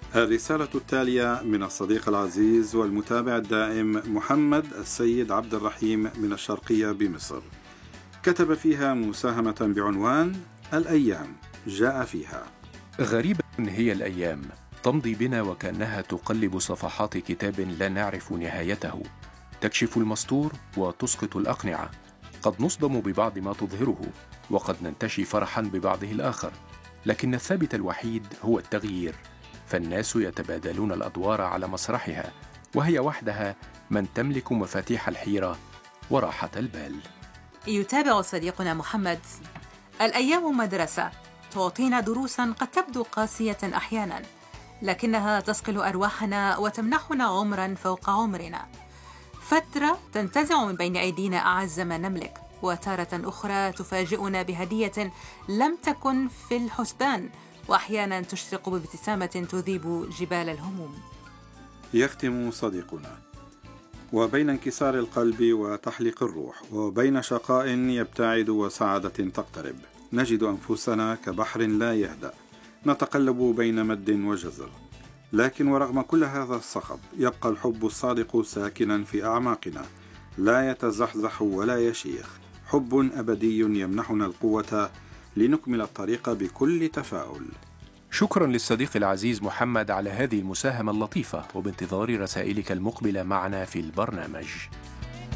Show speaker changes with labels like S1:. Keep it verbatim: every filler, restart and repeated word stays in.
S1: الرسالة التالية من الصديق العزيز والمتابع الدائم محمد السيد عبد الرحيم من الشرقية بمصر. كتب فيها مساهمة بعنوان الأيام جاء فيها:
S2: غريبة هي الأيام تمضي بنا وكأنها تقلب صفحات كتاب لا نعرف نهايته، تكشف المستور وتسقط الأقنعة. قد نصدم ببعض ما تظهره، وقد ننتشي فرحا ببعضه الآخر، لكن الثابت الوحيد هو التغيير، فالناس يتبادلون الأدوار على مسرحها، وهي وحدها من تملك مفاتيح الحيرة وراحة البال.
S3: يتابع صديقنا محمد: الأيام مدرسة تعطينا دروسا قد تبدو قاسية أحيانا، لكنها تصقل أرواحنا وتمنحنا عمرا فوق عمرنا. فترة تنتزع من بين أيدينا أعز ما نملك، وتارة أخرى تفاجئنا بهدية لم تكن في الحسبان، وأحيانا تشرق بابتسامة تذيب جبال الهموم.
S1: يختم صديقنا: وبين انكسار القلب وتحليق الروح، وبين شقاء يبتعد وسعادة تقترب، نجد أنفسنا كبحر لا يهدأ، نتقلب بين مد وجزر. لكن ورغم كل هذا الصخب يبقى الحب الصادق ساكنا في أعماقنا، لا يتزحزح ولا يشيخ، حب أبدي يمنحنا القوة لنكمل الطريق بكل تفاؤل.
S2: شكرا للصديق العزيز محمد على هذه المساهمة اللطيفة، وبانتظار رسائلك المقبلة معنا في البرنامج.